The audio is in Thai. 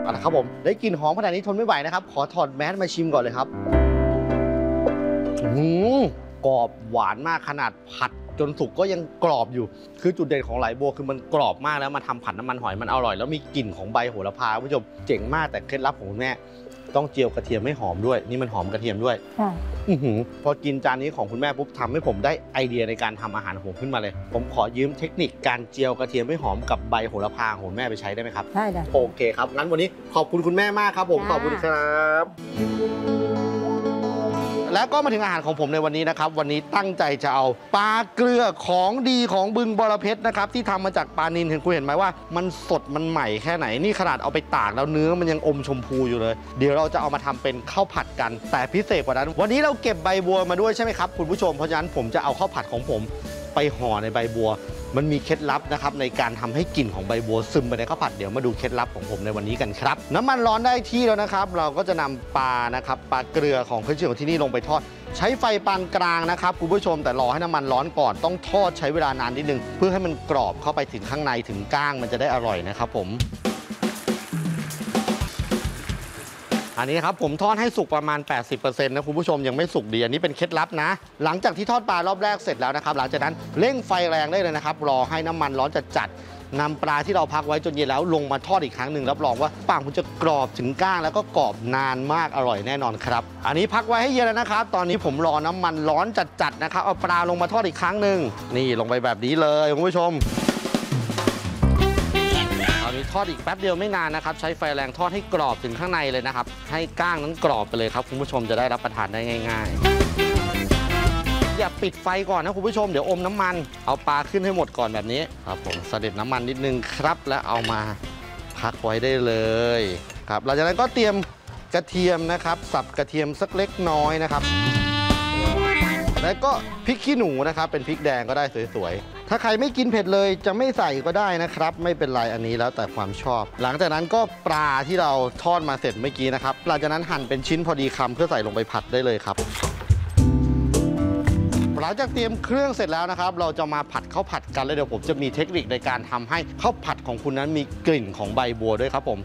เอาละครับผมได้กลิ่นหอมขนาดนี้ทนไม่ไหวนะครับขอถอดแมสมาชิมก่อนเลยครับกรอบหวานมากขนาดผัดจนสุกก็ยังกรอบอยู่คือจุดเด่นของไหลบัวคือมันกรอบมากแล้วมาทำผัดน้ำมันหอยมันอร่อยแล้วมีกลิ่นของใบโหระพาคุณผู้ชมเจ๋งมากแต่เคล็ดลับของคุณแม่ต้องเจียวกระเทียมให้หอมด้วยนี่มันหอมกระเทียมด้วยพอกินจานนี้ของคุณแม่ปุ๊บทำให้ผมได้ไอเดียในการทำอาหารของผมขึ้นมาเลยผมขอยืมเทคนิคการเจียวกระเทียมให้หอมกับใบโหระพาของคุณแม่ไปใช้ได้ไหมครับได้จ้ะโอเคครับงั้นวันนี้ขอบคุณคุณแม่มากครับผมขอบคุณครับแล้วก็มาถึงอาหารของผมในวันนี้นะครับวันนี้ตั้งใจจะเอาปลาเกลือของดีของบึงบรเพชรนะครับที่ทำมาจากปลานิลเห็นคุณเห็นไหมว่ามันสดมันใหม่แค่ไหนนี่ขนาดเอาไปตากแล้วเนื้อมันยังอมชมพูอยู่เลยเดี๋ยวเราจะเอามาทำเป็นข้าวผัดกันแต่พิเศษกว่านั้นวันนี้เราเก็บใบบัวมาด้วยใช่ไหมครับคุณผู้ชมเพราะฉะนั้นผมจะเอาข้าวผัดของผมไปห่อในใบบัวมันมีเคล็ดลับนะครับในการทำให้กลิ่นของใบบัวซึมไปในข้าวผัดเดี๋ยวมาดูเคล็ดลับของผมในวันนี้กันครับน้ำมันร้อนได้ที่แล้วนะครับเราก็จะนำปลานะครับปลาเกลือของขึ้นชื่อของที่นี่ลงไปทอดใช้ไฟปานกลางนะครับคุณผู้ชมแต่รอให้น้ำมันร้อนก่อนต้องทอดใช้เวลานานนิดนึงเพื่อให้มันกรอบเข้าไปถึงข้างในถึงก้างมันจะได้อร่อยนะครับผมอันนี้ครับผมทอดให้สุกประมาณ 80% นะคุณผู้ชมยังไม่สุกดีอันนี้เป็นเคล็ดลับนะหลังจากที่ทอดปลารอบแรกเสร็จแล้วนะครับหลังจากนั้นเร่งไฟแรงได้เลยนะครับรอให้น้ำมันร้อนจัดนำปลาที่เราพักไว้จนเย็นแล้วลงมาทอดอีกครั้งหนึ่งรับรองว่าปลาคุณจะกรอบถึงก้างแล้วก็กรอบนานมากอร่อยแน่นอนครับอันนี้พักไว้ให้เย็นแล้วนะครับตอนนี้ผมรอน้ำมันร้อนจัดนะครับเอาปลาลงมาทอดอีกครั้งหนึ่งนี่ลงไปแบบนี้เลยคุณผู้ชมอันนี้ทอดอีกแป๊บเดียวไม่นานนะครับใช้ไฟแรงทอดให้กรอบถึงข้างในเลยนะครับให้ก้างนั้นกรอบไปเลยครับคุณผู้ชมจะได้รับประทานได้ง่ายๆอย่าปิดไฟก่อนนะคุณผู้ชมเดี๋ยวอมน้ำมันเอาปลาขึ้นให้หมดก่อนแบบนี้ครับผมเสด็จน้ำมันนิดนึงครับแล้วเอามาพักไว้ได้เลยครับหลังจากนั้นก็เตรียมกระเทียมนะครับสับกระเทียมสักเล็กน้อยนะครับแล้วก็พริกขี้หนูนะครับเป็นพริกแดงก็ได้สวยๆถ้าใครไม่กินเผ็ดเลยจะไม่ใส่ก็ได้นะครับไม่เป็นไรอันนี้แล้วแต่ความชอบหลังจากนั้นก็ปลาที่เราทอดมาเสร็จเมื่อกี้นะครับหลังจากนั้นหั่นเป็นชิ้นพอดีคำเพื่อใส่ลงไปผัดได้เลยครับหลังจากเตรียมเครื่องเสร็จแล้วนะครับเราจะมาผัดข้าวผัดกันแล้วเดี๋ยวผมจะมีเทคนิคในการทำให้ข้าวผัดของคุณนั้นมีกลิ่นของใบบัวด้วยครับผม